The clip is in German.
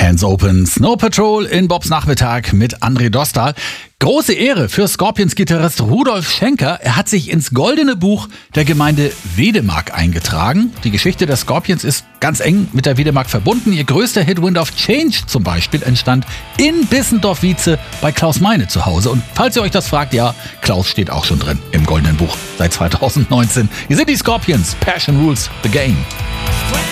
Hands Open, Snow Patrol in Bobs Nachmittag mit André Dostal. Große Ehre für Scorpions-Gitarrist Rudolf Schenker. Er hat sich ins Goldene Buch der Gemeinde Wedemark eingetragen. Die Geschichte der Scorpions ist ganz eng mit der Wedemark verbunden. Ihr größter Hit Wind of Change zum Beispiel entstand in Bissendorf-Wietze bei Klaus Meine zu Hause. Und falls ihr euch das fragt, ja, Klaus steht auch schon drin im Goldenen Buch seit 2019. Hier sind die Scorpions. Passion rules the game.